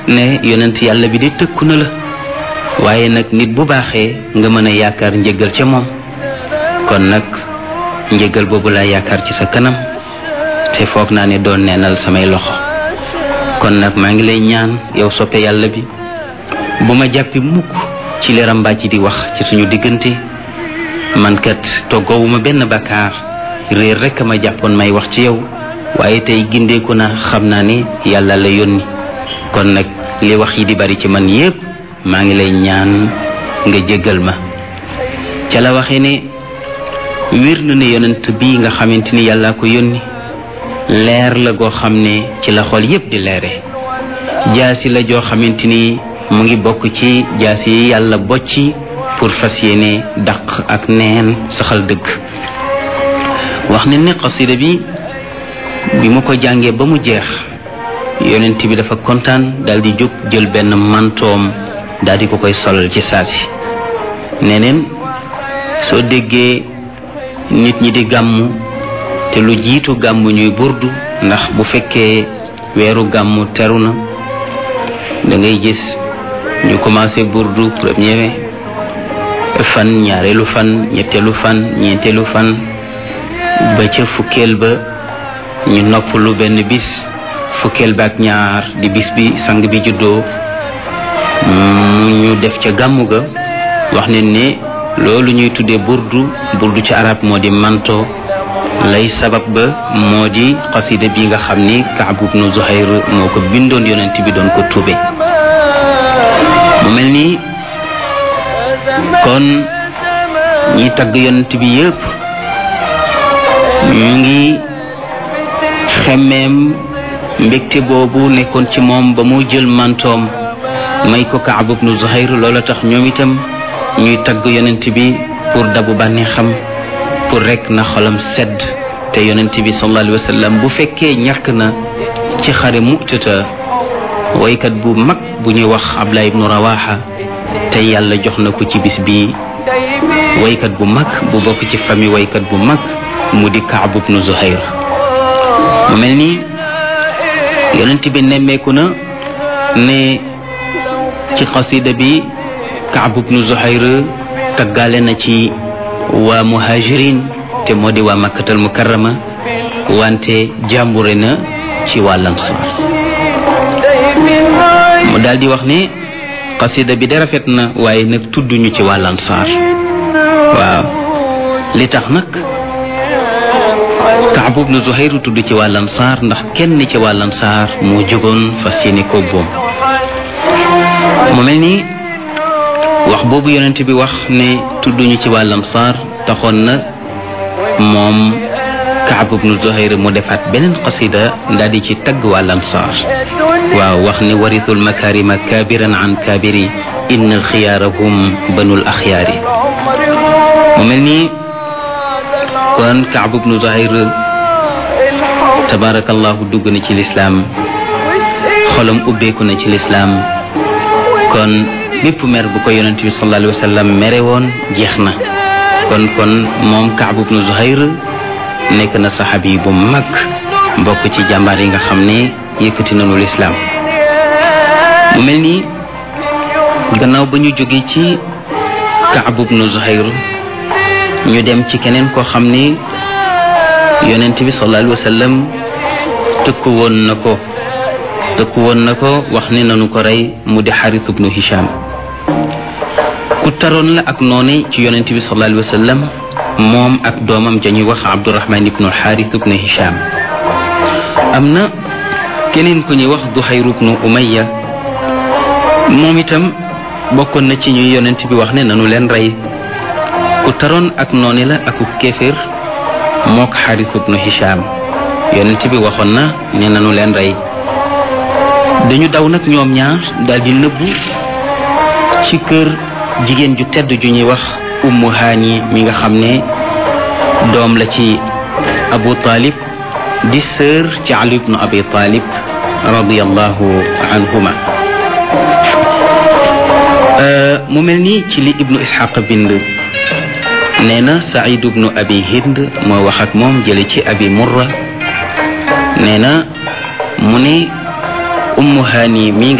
ne yonent yàlla bi di tëkku na la waaye nag nit bu baaxee nga mën a yaakaar njëggal ca moom kon nag njëggal boobu laa yaakaar ci sa kanam te foog naa ne doon neenal samay loxo kon nag maa ngi lay ñaan yow soppe yàlla bi bu ma jàppi mukk ci li rambaaji di wax ci suñu diggante man kat toggoowuma benn bakkaar réer rekk ma jàppoon may wax ci yow waaye tey gindeeku na xam naa ne yàlla la yónni kon nag li wax yi di bari ci man yépp maa ngi lay ñaan nga jéggal ma ca la waxee ne wér na ne yonent bii nga xamante ni yàlla ko yónni leer la goo xam ne ci la xol yépp di leere jaasi la joo xamante ni mu ngi bokk ci jaasi yi yàlla bocci pour fas yéene daq ak neen saxal dëgg wax ne ne xasida bi mu ko jàngee ba mu jeex yonent bi dafa kontaan daldi jóg jël benn mantoom daldi ko koy solal ci saasi neneen soo déggee nit ñi di gàmmu te lu jiitu gàmmu ñuy burdu ndax bu fekkee weeru gàmmu teru na da ngay gis ñu commencé burdu premier fan ñaareelu fan ñetteelu fan ñeenteelu fan ba ca fukkeel ba ñu noppalu benn bis fukkeel ba ak ñaar di bis bi sang bi juddoo ñu def ca gàmmu ga wax ne ne loolu ñuy tuddee burdu ci arab moo di manto lay sabab ba moo di xasida bi nga xam ni Kaab ibnu Zuhayr moo ko bindoon yonent bi doon ko tube mu mel ni kon ñi tagg yonent bi yépp ñu ngi xemmeem mbégte boobu nekkoon ci moom ba mu jël mantoom may ko Kaab ibnu Zuhayr loola tax ñoom itam ñuy tagg yonent bi pour dabu bànni xam pour rek na xolam sedd te yonent bi sallallahu alayhi wa sallam bu fekkee ñàkk na ci xare Mu'tata waykat bu mag bu ñuy wax Abdullah ibnu Rawaha te yàlla jox na ko ci bis bi waykat bu mag bu bokk ci famille waykat bu mag mu di Kaab ibnu Zuhayr mu mel ni yonent bi nemmeeku na ne ci xasida bi Kaab ibnu Zuhayr taggaale na ci waa muhajirin te moo di waa Makkatal Mukarrama wante jàmbure na ci waa Ansaar mu daldi wax ne xasida bi de rafet na waaye nag tudduñu ci waa Ansaar waaw li tax nag Kaab ibnu Zuhayr tudd ci waa Ansaar ndax kenn ci waa Ansaar moo jógoon fas yéene ko boom mu mel ni wax boobu yonent bi wax ne tudduñu ci waa Ansaar taxoon na moom Kaab ibnu Zuhayr mu defaat beneen qasida daal di ci tagg waa Ansaar waaw wax ne warithul makarima kabiran an kabiri inna xiyaarahum banul axyaari mu mel ni kon Kaab ibnu Zuhayr tabarakallahu dugg na ci lislaam xolam ubbeeku na ci lislaam kon bépp mer bu ko yonent bi sallallahu alayhi wa sallam mere woon jeex na kon moom Kaab ibnu Zuhayr nekk na saxaabi bu mag bokk ci jàmbaar yi nga xam ne yëkkati nañu lislaam mu mel ni gannaaw ba ñu jógee ci Kaab ibnu Zuhayr ñu dem ci keneen koo xam ne yonent bi sallallahu alayhi wa sallam tëkku woon na ko wax ne nanu ko rey mu di Xaaris ibnu Hisham ku taroon la ak noone ci yonent bi sallallahu alayhi wa sallam moom ak doomam jañuy wax Abdurahman ibnu Xaaris ibnu Hisham am na keneen ku ñuy wax Duhayr ibnu Umayya moom itam bokkoon na ci ñuy yonent bi wax ne nanu leen rey ku taroon ak noone la ak kéeféer mook Xaaris ibnu Hisham yonent bi waxoon na ne nanu leen rey dañu daw nag ñoom ñaar daldi nëbbu ci kër jigéen ju tedd ju ñuy wax Ummu Haani mi nga xam ne doom la ci Abu Talib di sœur ci Ali ibnu Abi Talib radiyallahu anhuma mu mel ni ci li Ibnu Ishaq bind nee na Saïd ibnu Abi Hind moo wax ak moom jële ci Abi Murra nee na mu ne Ummu Haani mi